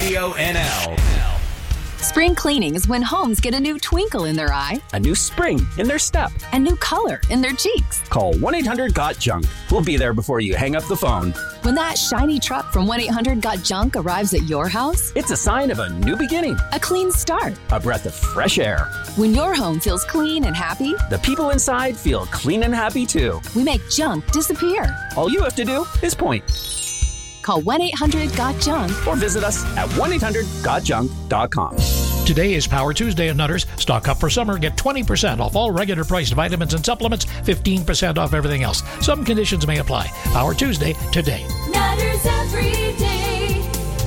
Radio NL. Spring cleaning is when homes get a new twinkle in their eye, a new spring in their step, a new color in their cheeks. Call 1-800-GOT-JUNK. We'll be there before you hang up the phone. When that shiny truck from 1-800-GOT-JUNK arrives at your house, it's a sign of a new beginning, a clean start, a breath of fresh air. When your home feels clean and happy, the people inside feel clean and happy too. We make junk disappear. All you have to do is point. Call 1-800-GOT-JUNK or visit us at 1-800-GOTJUNK.com. Today is Power Tuesday at Nutters. Stock up for summer. Get 20% off all regular priced vitamins and supplements, 15% off everything else. Some conditions may apply. Power Tuesday today. Nutters every day.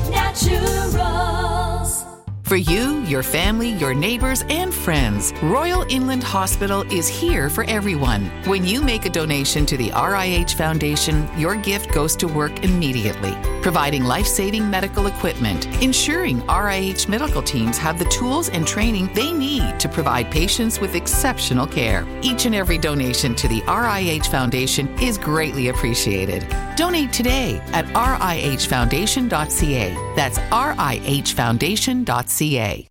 Naturals. For you, your family, your neighbors, and friends, Royal Inland Hospital is here for everyone. When you make a donation to the RIH Foundation, your gift goes to work immediately, providing life-saving medical equipment, ensuring RIH medical teams have the tools and training they need to provide patients with exceptional care. Each and every donation to the RIH Foundation is greatly appreciated. Donate today at rihfoundation.ca. That's rihfoundation.ca.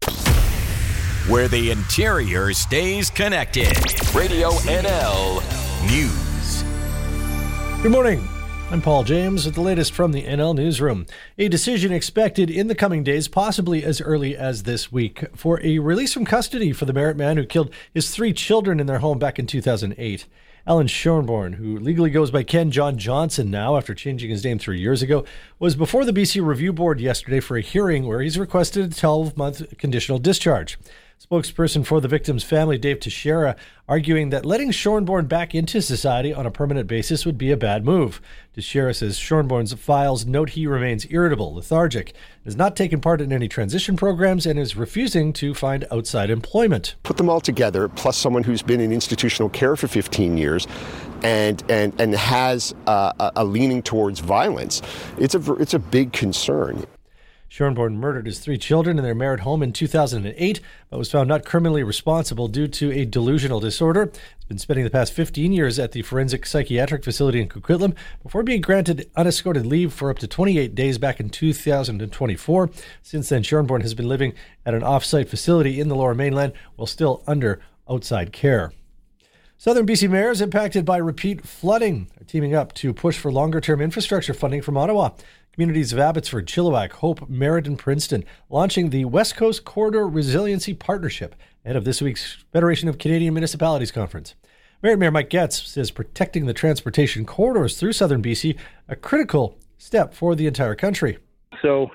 Where the interior stays connected. Radio NL News. Good morning. I'm Paul James with the latest from the NL Newsroom. A decision expected in the coming days, possibly as early as this week, for a release from custody for the Merritt man who killed his 3 children in their home back in 2008. Alan Shornborn, who legally goes by Ken John Johnson now after changing his name 3 years ago, was before the BC Review Board yesterday for a hearing where he's requested a 12-month conditional discharge. Spokesperson for the victim's family, Dave Teixeira, arguing that letting Shornborn back into society on a permanent basis would be a bad move. Teixeira says Shornborn's files note he remains irritable, lethargic, has not taken part in any transition programs, and is refusing to find outside employment. Put them all together, plus someone who's been in institutional care for 15 years and has a leaning towards violence, it's a big concern. Shornborn murdered his 3 children in their Merritt home in 2008, but was found not criminally responsible due to a delusional disorder. He's been spending the past 15 years at the Forensic Psychiatric Facility in Coquitlam before being granted unescorted leave for up to 28 days back in 2024. Since then, Shornborn has been living at an off-site facility in the Lower Mainland while still under outside care. Southern BC mayors impacted by repeat flooding are teaming up to push for longer-term infrastructure funding from Ottawa. Communities of Abbotsford, Chilliwack, Hope, Merritt, and Princeton launching the West Coast Corridor Resiliency Partnership ahead of this week's Federation of Canadian Municipalities Conference. Merritt Mayor Mike Getz says protecting the transportation corridors through southern BC a critical step for the entire country. So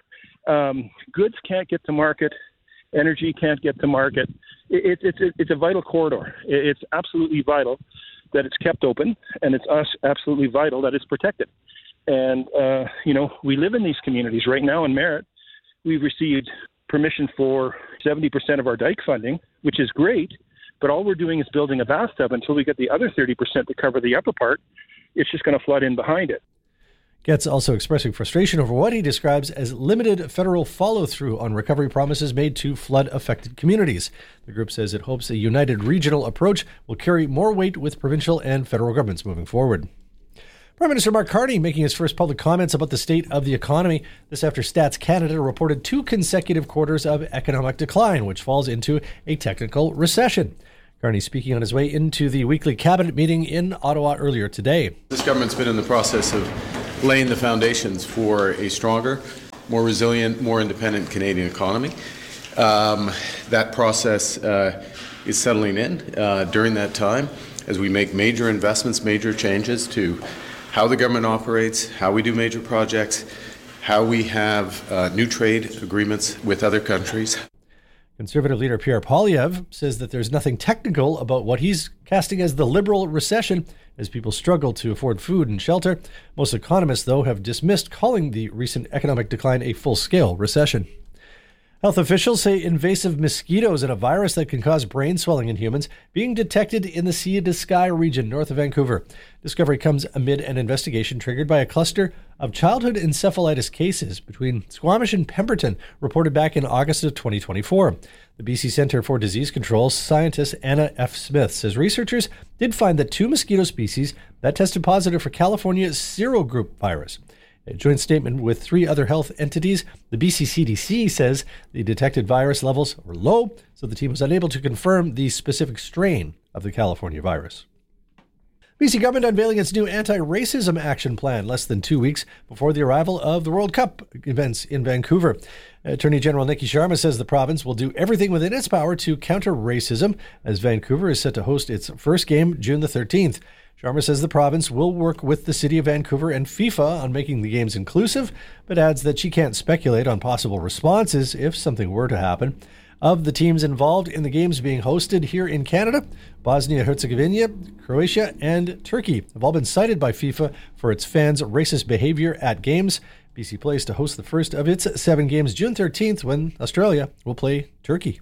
goods can't get to market, energy can't get to market. It's a vital corridor. It's absolutely vital that it's kept open, and it's absolutely vital that it's protected. And, we live in these communities right now in Merritt. We've received permission for 70% of our dike funding, which is great, but all we're doing is building a bathtub until we get the other 30% to cover the upper part. It's just going to flood in behind it. Getz also expressing frustration over what he describes as limited federal follow-through on recovery promises made to flood-affected communities. The group says it hopes a united regional approach will carry more weight with provincial and federal governments moving forward. Prime Minister Mark Carney making his first public comments about the state of the economy. This after Stats Canada reported 2 consecutive quarters of economic decline, which falls into a technical recession. Carney speaking on his way into the weekly cabinet meeting in Ottawa earlier today. This government's been in the process of laying the foundations for a stronger, more resilient, more independent Canadian economy. That process is settling in during that time as we make major investments, major changes to how the government operates, how we do major projects, how we have new trade agreements with other countries. Conservative leader Pierre Poilievre says that there's nothing technical about what he's casting as the liberal recession as people struggle to afford food and shelter. Most economists, though, have dismissed calling the recent economic decline a full-scale recession. Health officials say invasive mosquitoes and a virus that can cause brain swelling in humans being detected in the Sea to Sky region north of Vancouver. Discovery comes amid an investigation triggered by a cluster of childhood encephalitis cases between Squamish and Pemberton reported back in August of 2024. The BC Centre for Disease Control scientist Anna F. Smith says researchers did find that 2 mosquito species that tested positive for California's serogroup virus. A joint statement with 3 other health entities, the BC CDC says the detected virus levels were low, so the team was unable to confirm the specific strain of the California virus. BC government unveiling its new anti-racism action plan less than 2 weeks before the arrival of the World Cup events in Vancouver. Attorney General Nikki Sharma says the province will do everything within its power to counter racism as Vancouver is set to host its first game June the 13th. Sharma says the province will work with the City of Vancouver and FIFA on making the games inclusive, but adds that she can't speculate on possible responses if something were to happen. Of the teams involved in the games being hosted here in Canada, Bosnia-Herzegovina, Croatia, and Turkey have all been cited by FIFA for its fans' racist behavior at games. BC plans to host the first of its 7 games June 13th when Australia will play Turkey.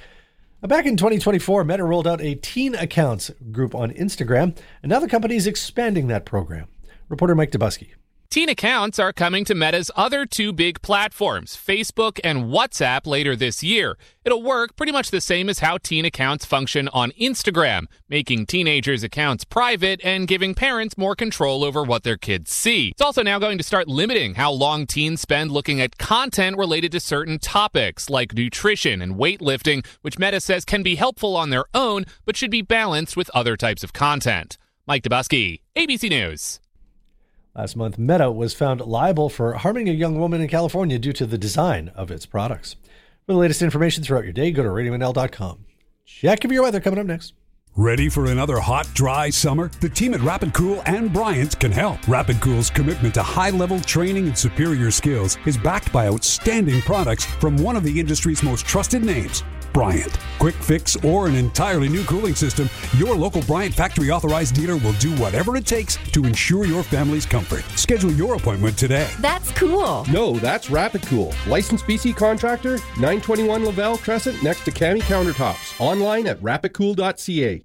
Back in 2024, Meta rolled out a teen accounts group on Instagram, and now the company is expanding that program. Reporter Mike Dubusky. Teen accounts are coming to Meta's other 2 big platforms, Facebook and WhatsApp, later this year. It'll work pretty much the same as how teen accounts function on Instagram, making teenagers' accounts private and giving parents more control over what their kids see. It's also now going to start limiting how long teens spend looking at content related to certain topics, like nutrition and weightlifting, which Meta says can be helpful on their own, but should be balanced with other types of content. Mike Dubusky, ABC News. Last month, Meta was found liable for harming a young woman in California due to the design of its products. For the latest information throughout your day, go to RadioNL.com. Check of your weather coming up next. Ready for another hot, dry summer? The team at Rapid Cool and Bryant can help. Rapid Cool's commitment to high-level training and superior skills is backed by outstanding products from one of the industry's most trusted names, Bryant. Quick fix or an entirely new cooling system, your local Bryant factory authorized dealer will do whatever it takes to ensure your family's comfort. Schedule your appointment today. That's cool. No, that's Rapid Cool. Licensed BC contractor, 921 Lavelle Crescent next to Cami Countertops. Online at rapidcool.ca.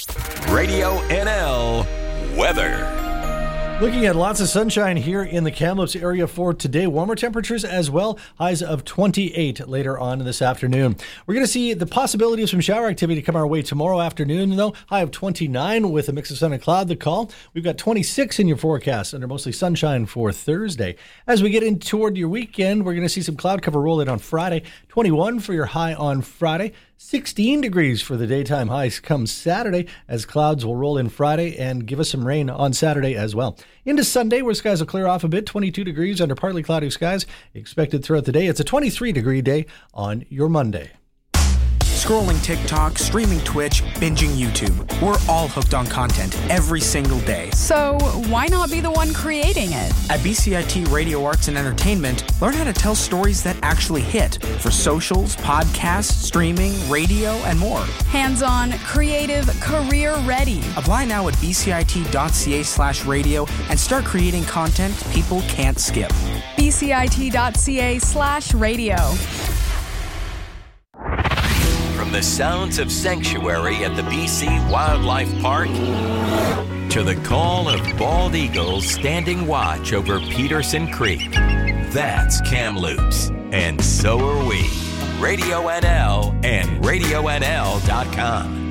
Radio NL weather. Looking at lots of sunshine here in the Kamloops area for today. Warmer temperatures as well. Highs of 28 later on this afternoon. We're going to see the possibility of some shower activity come our way tomorrow afternoon, though. High of 29 with a mix of sun and cloud, the call. We've got 26 in your forecast under mostly sunshine for Thursday. As we get in toward your weekend, we're going to see some cloud cover roll in on Friday. 21 for your high on Friday. 16 degrees for the daytime highs come Saturday as clouds will roll in Friday and give us some rain on Saturday as well. Into Sunday where skies will clear off a bit, 22 degrees under partly cloudy skies expected throughout the day. It's a 23-degree day on your Monday. Scrolling TikTok, streaming Twitch, binging YouTube. We're all hooked on content every single day. So why not be the one creating it? At BCIT Radio Arts and Entertainment, learn how to tell stories that actually hit for socials, podcasts, streaming, radio, and more. Hands-on, creative, career-ready. Apply now at bcit.ca/radio and start creating content people can't skip. bcit.ca/radio. From the sounds of sanctuary at the BC Wildlife Park to the call of bald eagles standing watch over Peterson Creek. That's Kamloops, and so are we. Radio NL and RadioNL.com.